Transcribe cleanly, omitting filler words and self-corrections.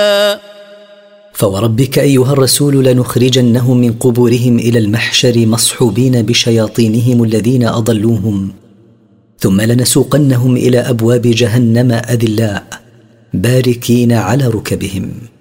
فوربك أيها الرسول لنخرجنهم من قبورهم إلى المحشر مصحوبين بشياطينهم الذين أضلوهم، ثم لنسوقنهم إلى أبواب جهنم أذلاء باركين على ركبهم.